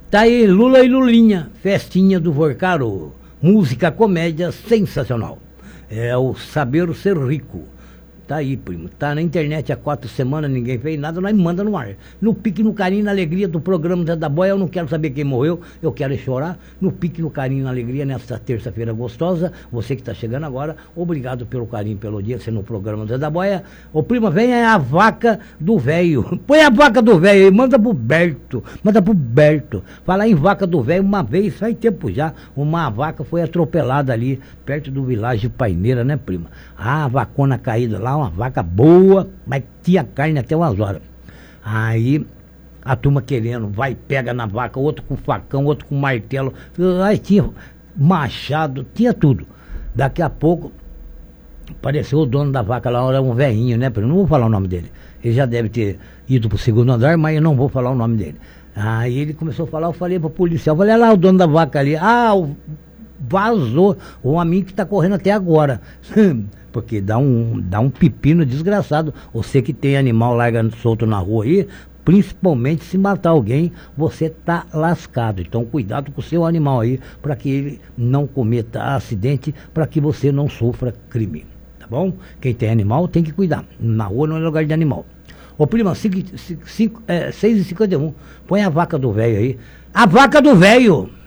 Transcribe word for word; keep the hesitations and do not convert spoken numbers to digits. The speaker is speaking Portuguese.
Tá aí Lula e Lulinha, festinha do Vorcaro. Música, comédia sensacional. É o Saber Ser Rico. Tá aí, primo. Tá na internet há quatro semanas, ninguém fez nada, nós manda no ar. No pique, no carinho, na alegria do programa Zé da Boia, eu não quero saber quem morreu, eu quero é chorar. No pique, no carinho, na alegria, nesta terça-feira gostosa. Você que tá chegando agora, obrigado pelo carinho, pelo dia, você no programa Zé da Boia. Ô, prima, vem é a vaca do velho. Põe a vaca do velho aí, manda pro Berto. Manda pro Berto. Falar em vaca do velho, uma vez, faz tempo já, uma vaca foi atropelada ali, perto do vilarejo de Paineira, né, prima? Ah, a vacona caída lá, uma vaca boa, mas tinha carne até umas horas. Aí a turma querendo, vai, pega na vaca, outro com facão, outro com martelo. Aí tinha machado, tinha tudo. Daqui a pouco apareceu o dono da vaca lá, era um velhinho, né? Não vou falar o nome dele. Ele já deve ter ido pro segundo andar, mas eu não vou falar o nome dele. Aí ele começou a falar, eu falei pro policial, eu falei, olha lá o dono da vaca ali. Ah, vazou. O homem que tá correndo até agora. Porque dá um, dá um pepino desgraçado. Você que tem animal largando solto na rua aí, principalmente se matar alguém, você tá lascado. Então cuidado com o seu animal aí, para que ele não cometa acidente, para que você não sofra crime. Tá bom? Quem tem animal tem que cuidar. Na rua não é lugar de animal. Ô prima, seis e cinquenta e um, põe a vaca do velho aí. A vaca do velho!